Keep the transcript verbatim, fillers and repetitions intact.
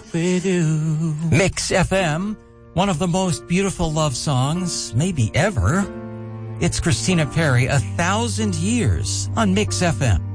with you. Mix F M, one of the most beautiful love songs, maybe ever. It's Christina Perri, A Thousand Years on Mix F M.